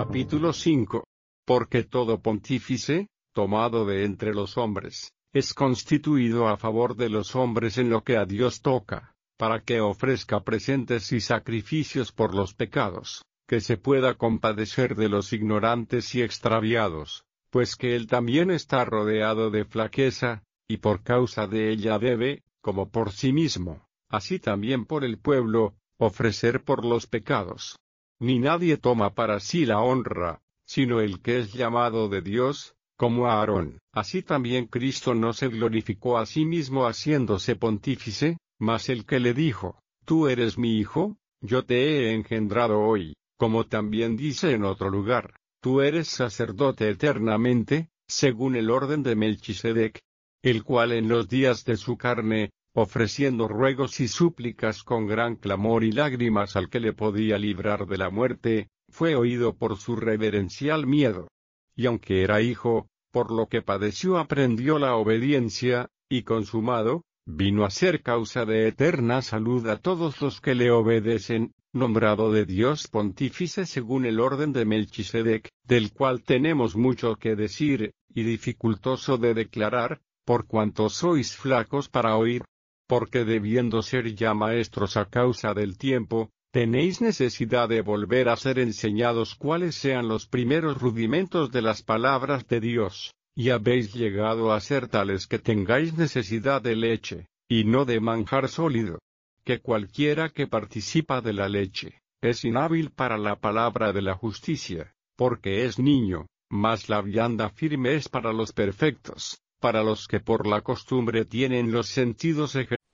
Capítulo 5. Porque todo pontífice, tomado de entre los hombres, es constituido a favor de los hombres en lo que a Dios toca, para que ofrezca presentes y sacrificios por los pecados, que se pueda compadecer de los ignorantes y extraviados, pues que él también está rodeado de flaqueza, y por causa de ella debe, como por sí mismo, así también por el pueblo, ofrecer por los pecados. Ni nadie toma para sí la honra, sino el que es llamado de Dios, como Aarón. Así también Cristo no se glorificó a sí mismo haciéndose pontífice, mas el que le dijo, Tú eres mi hijo, yo te he engendrado hoy, como también dice en otro lugar, Tú eres sacerdote eternamente, según el orden de Melquisedec, el cual en los días de su carne, ofreciendo ruegos y súplicas con gran clamor y lágrimas al que le podía librar de la muerte, fue oído por su reverencial miedo. Y aunque era hijo, por lo que padeció aprendió la obediencia, y consumado, vino a ser causa de eterna salud a todos los que le obedecen, nombrado de Dios pontífice según el orden de Melquisedec, del cual tenemos mucho que decir, y dificultoso de declarar, por cuanto sois flacos para oír. Porque debiendo ser ya maestros a causa del tiempo, tenéis necesidad de volver a ser enseñados cuáles sean los primeros rudimentos de las palabras de Dios, y habéis llegado a ser tales que tengáis necesidad de leche, y no de manjar sólido. Que cualquiera que participa de la leche, es inhábil para la palabra de la justicia, porque es niño, mas la vianda firme es para los perfectos, para los que por la costumbre tienen los sentidos ejercitados.